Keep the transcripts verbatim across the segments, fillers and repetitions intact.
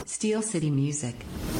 Steel City Music.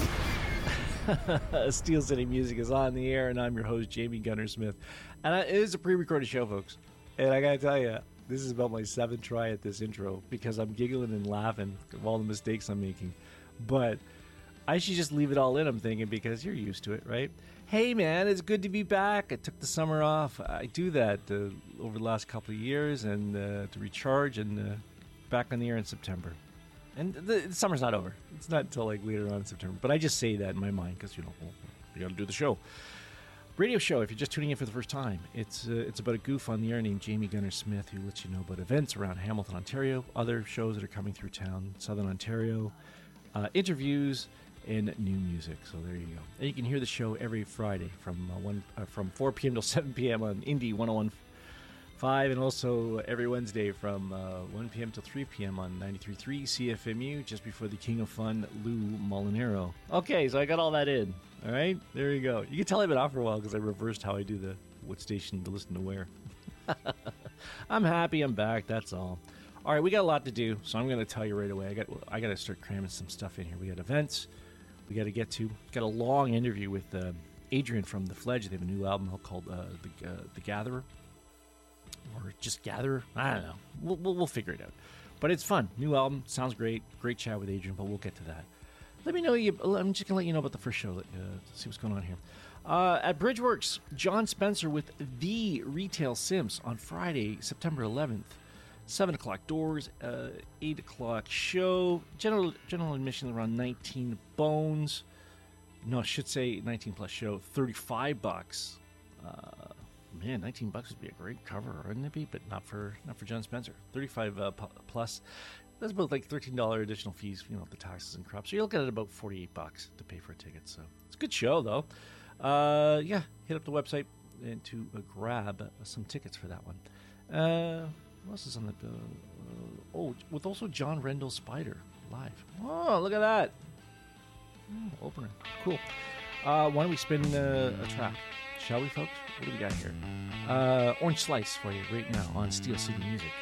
Steel City Music is on the air, and I'm your host, Jamie Gunner Smith. And I, it is a pre-recorded show, folks. And I gotta tell you, this is about my seventh try at this intro because I'm giggling and laughing of all the mistakes I'm making. But I should just leave it all in, I'm thinking, because you're used to it, right? Hey, man, it's good to be back. I took the summer off. I do that uh, over the last couple of years and uh, to recharge, and uh, back on the air in September. And the, the summer's not over. It's not until like later on in September. But I just say that in my mind because, you know, well, we got to do the show. Radio show, if you're just tuning in for the first time, it's uh, it's about a goof on the air named Jamie Gunner Smith who lets you know about events around Hamilton, Ontario, other shows that are coming through town, Southern Ontario, uh, interviews, and new music. So there you go. And you can hear the show every Friday from uh, one uh, from four p.m. till seven p.m. on Indie one oh one point five, and also every Wednesday from uh, one p.m. till three p.m. on ninety-three point three C F M U, just before the King of Fun, Lou Molinaro. Okay, so I got all that in. All right, there you go. You can tell I've been off for a while because I reversed how I do the what station to listen to where. I'm happy I'm back, that's all. All right, we got a lot to do, so I'm going to tell you right away. I got I got to start cramming some stuff in here. We got events we got to get to. Got a long interview with uh, Adrian from The Fledge. They have a new album called uh, the, uh, the Gatherer. Or just Gatherer. I don't know. We'll, we'll, we'll figure it out. But it's fun. New album. Sounds great. Great chat with Adrian, but we'll get to that. Let me know. You. I'm just going to let you know about the first show. Uh, see what's going on here. Uh, at Bridgeworks, John Spencer with The Retail Sims on Friday, September eleventh. seven o'clock doors, uh, eight o'clock show. General general admission around nineteen bones. No, I should say nineteen plus show. thirty-five bucks. Uh, man, nineteen bucks would be a great cover, wouldn't it be? But not for not for John Spencer. thirty-five uh, plus. That's about like thirteen dollars additional fees, you know, the taxes and crap. So you're looking at about forty-eight bucks to pay for a ticket. So it's a good show, though. Uh, yeah, hit up the website and to uh, grab uh, some tickets for that one. Uh, what else is on the... Uh, uh, oh, with also John Rendell Spider live. Oh, look at that. Oh, opener. Cool. Uh, why don't we spin uh, a track? Shall we, folks? What do we got here? Uh, Orange Slice for you right now on Steel City Music.